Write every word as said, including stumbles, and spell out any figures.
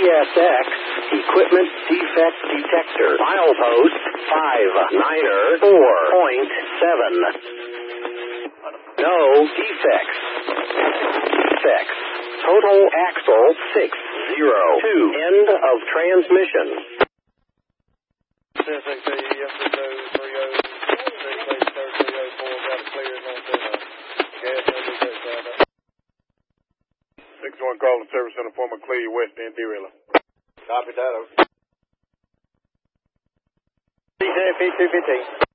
S X Equipment Defect Detector. Milepost five niner four point seven. No defects. Defects. Total axle six zero two. End of transmission. six one calling service center for McLeod West End derailleur. Copy that. D J P two fifteen.